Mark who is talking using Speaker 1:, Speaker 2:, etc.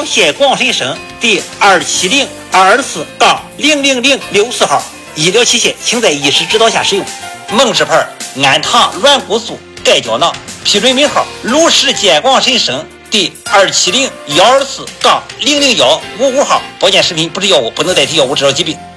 Speaker 1: 药协广深省第270-224-00064号。医疗器械请在医师指导下使用。梦氏牌安糖软骨素钙胶囊，批准名号鲁氏健广深省第270-124-00155号。保健食品不是药物，不能代替药物治疗疾病。